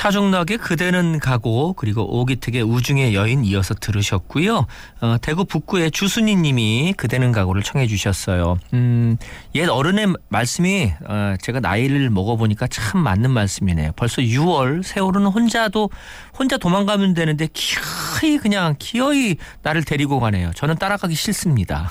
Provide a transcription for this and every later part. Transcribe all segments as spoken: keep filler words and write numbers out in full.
차종락의 그대는 가고 그리고 오기특의 우중의 여인 이어서 들으셨고요. 어, 대구 북구의 주순이 님이 그대는 가고를 청해 주셨어요. 음, 옛 어른의 말씀이 어, 제가 나이를 먹어보니까 참 맞는 말씀이네요. 벌써 유월 세월은 혼자도 혼자 도망가면 되는데 기어이 그냥 기어이 나를 데리고 가네요. 저는 따라가기 싫습니다.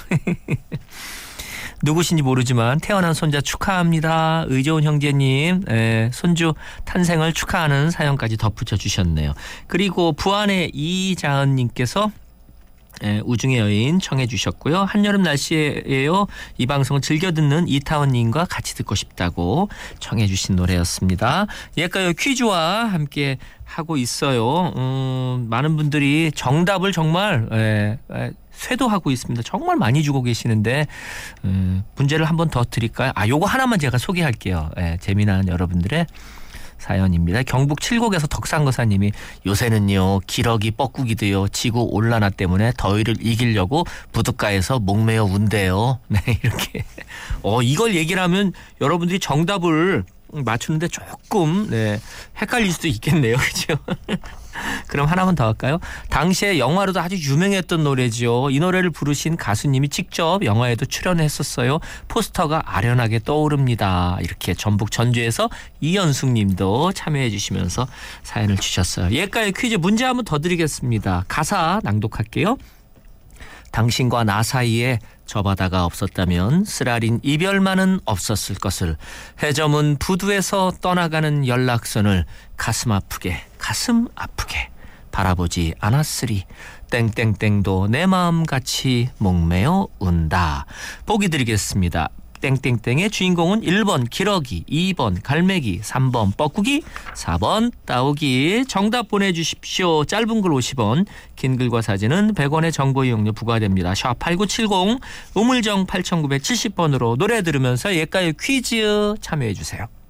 누구신지 모르지만 태어난 손자 축하합니다. 의좋은 형제님, 에, 손주 탄생을 축하하는 사연까지 덧붙여 주셨네요. 그리고 부안의 이자은님께서 에, 우중의 여인 청해 주셨고요. 한여름 날씨에요. 이 방송을 즐겨 듣는 이타원님과 같이 듣고 싶다고 청해 주신 노래였습니다. 예가요 퀴즈와 함께 하고 있어요. 음, 많은 분들이 정답을 정말 에, 에, 쇄도하고 있습니다. 정말 많이 주고 계시는데 음, 문제를 한 번 더 드릴까요? 아, 요거 하나만 제가 소개할게요. 예, 재미난 여러분들의 사연입니다. 경북 칠곡에서 덕산거사님이 요새는요 기러기 뻐꾸기도요 지구 온난화 때문에 더위를 이기려고 부둣가에서 목매어 운대요. 네, 이렇게 어 이걸 얘기를 하면 여러분들이 정답을 맞추는데 조금 네, 헷갈릴 수도 있겠네요. 그렇죠? 그럼 하나만 더 할까요? 당시에 영화로도 아주 유명했던 노래죠. 이 노래를 부르신 가수님이 직접 영화에도 출연했었어요. 포스터가 아련하게 떠오릅니다. 이렇게 전북 전주에서 이연숙 님도 참여해 주시면서 사연을 주셨어요. 예가의 퀴즈 문제 한번 더 드리겠습니다. 가사 낭독할게요. 당신과 나 사이에 저 바다가 없었다면 쓰라린 이별만은 없었을 것을 해저문 부두에서 떠나가는 연락선을 가슴 아프게 가슴 아프게 바라보지 않았으리 땡땡땡도 내 마음같이 목매어 운다. 보기 드리겠습니다. 땡땡땡의 주인공은 일 번 기러기, 이 번 갈매기, 삼 번 뻐꾸기, 사 번 따오기. 정답 보내주십시오. 짧은 글 오십 원, 긴 글과 사진은 백 원의 정보 이용료 부과됩니다. 샵 팔구칠공 우물정 팔구칠공 번으로 노래 들으면서 예가의 퀴즈 참여해 주세요.